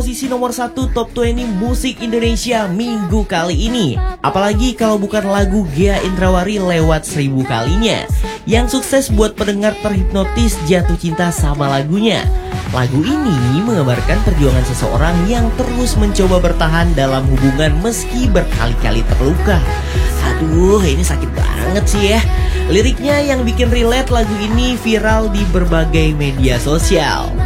Posisi nomor 1 Top 20 Musik Indonesia minggu kali ini. Apalagi kalau bukan lagu Ghea Indrawari lewat 1000 kalinya, yang sukses buat pendengar terhipnotis jatuh cinta sama lagunya. Lagu ini menggambarkan perjuangan seseorang yang terus mencoba bertahan dalam hubungan meski berkali-kali terluka. Aduh, ini sakit banget sih ya. Liriknya yang bikin relate lagu ini viral di berbagai media sosial.